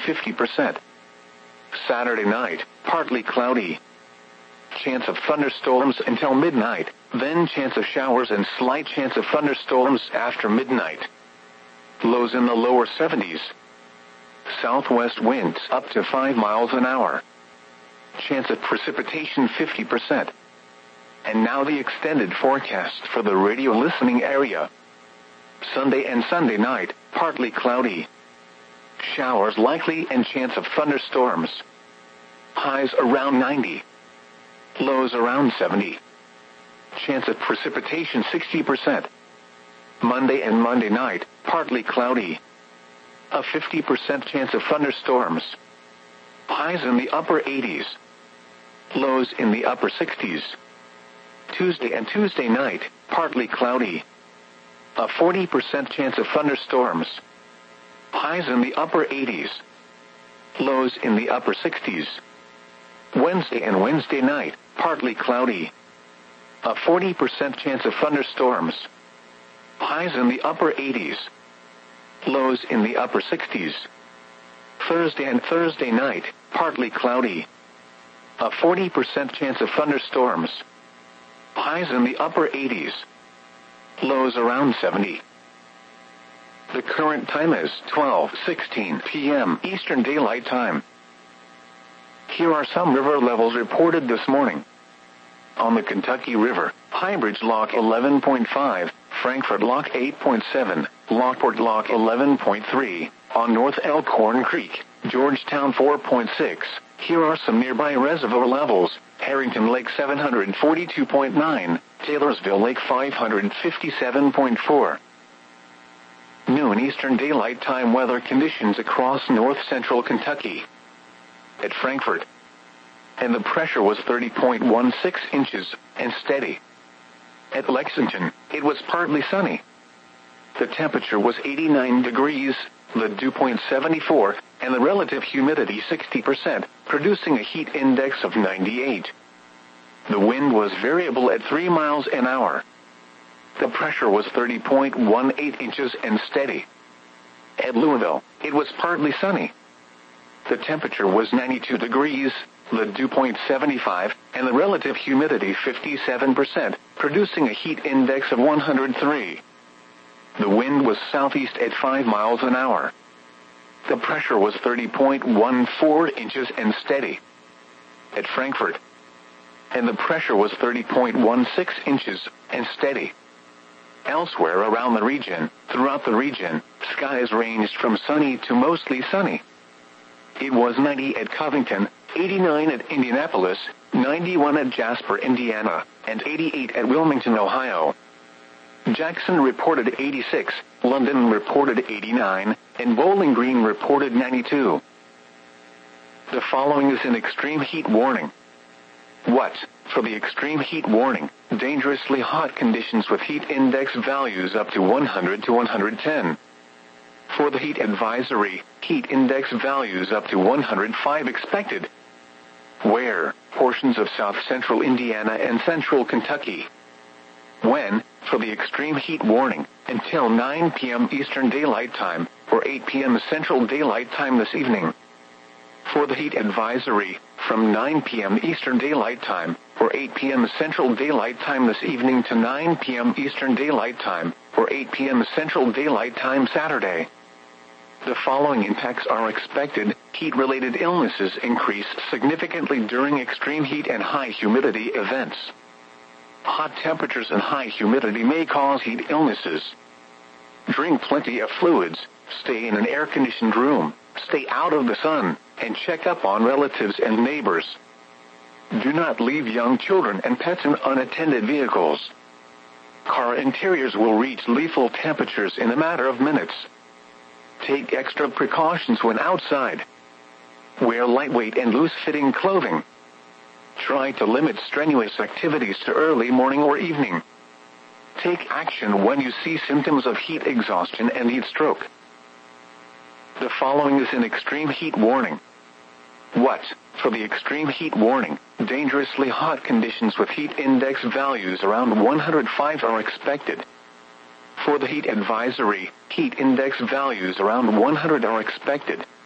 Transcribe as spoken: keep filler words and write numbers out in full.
fifty percent. Saturday night, partly cloudy. Chance of thunderstorms until midnight, then chance of showers and slight chance of thunderstorms after midnight. Lows in the lower seventies. Southwest winds up to five miles an hour. Chance of precipitation fifty percent. And now the extended forecast for the radio listening area. Sunday and Sunday night, partly cloudy. Showers likely and chance of thunderstorms. Highs around ninety. Lows around seventy. Chance of precipitation sixty percent. Monday and Monday night, partly cloudy. A fifty percent chance of thunderstorms. Highs in the upper eighties. Lows in the upper sixties. Tuesday and Tuesday night, partly cloudy. A forty percent chance of thunderstorms. Highs in the upper eighties. Lows in the upper sixties. Wednesday and Wednesday night, partly cloudy. A forty percent chance of thunderstorms. Highs in the upper eighties. Lows in the upper sixties. Thursday and Thursday night, partly cloudy. A forty percent chance of thunderstorms. Highs in the upper eighties. Lows around seventy. The current time is twelve sixteen p m Eastern Daylight Time. Here are some river levels reported this morning. On the Kentucky River, Highbridge Lock eleven point five, Frankfort Lock eight point seven, Lockport Lock eleven point three, on North Elkhorn Creek, Georgetown four point six. Here are some nearby reservoir levels. Harrington Lake seven hundred forty-two point nine, Taylorsville Lake five hundred fifty-seven point four. Noon Eastern Daylight Time weather conditions across north central Kentucky. At Frankfort, and the pressure was thirty point one six inches, and steady. At Lexington, it was partly sunny. The temperature was eighty-nine degrees, the dew point seventy-four, and the relative humidity sixty percent, producing a heat index of ninety-eight. The wind was variable at three miles an hour. The pressure was thirty point one eight inches and steady. At Louisville, it was partly sunny. The temperature was ninety-two degrees, the dew point seventy-five, and the relative humidity fifty-seven percent, producing a heat index of one hundred three. The wind was southeast at five miles an hour. The pressure was thirty point one four inches and steady. At Frankfort, and the pressure was thirty point one six inches and steady. Elsewhere around the region, throughout the region, skies ranged from sunny to mostly sunny. It was ninety at Covington, eighty-nine at Indianapolis, ninety-one at Jasper, Indiana, and eighty-eight at Wilmington, Ohio. Jackson reported eighty-six, London reported eighty-nine, and Bowling Green reported ninety-two. The following is an extreme heat warning. What? For the extreme heat warning, dangerously hot conditions with heat index values up to one hundred to one hundred ten. For the heat advisory, heat index values up to one hundred five expected. Where? Portions of south-central Indiana and central Kentucky. When? For the extreme heat warning, until nine p m Eastern Daylight Time, or eight p m Central Daylight Time this evening. For the heat advisory, from nine p m Eastern Daylight Time, or eight p m Central Daylight Time this evening to nine p m Eastern Daylight Time, or eight p m Central Daylight Time Saturday. The following impacts are expected. Heat-related illnesses increase significantly during extreme heat and high humidity events. Hot temperatures and high humidity may cause heat illnesses. Drink plenty of fluids, stay in an air-conditioned room, stay out of the sun, and check up on relatives and neighbors. Do not leave young children and pets in unattended vehicles. Car interiors will reach lethal temperatures in a matter of minutes. Take extra precautions when outside. Wear lightweight and loose-fitting clothing. Try to limit strenuous activities to early morning or evening. Take action when you see symptoms of heat exhaustion and heat stroke. The following is an extreme heat warning. What? For the extreme heat warning, dangerously hot conditions with heat index values around one hundred five are expected. For the heat advisory, heat index values around one hundred are expected.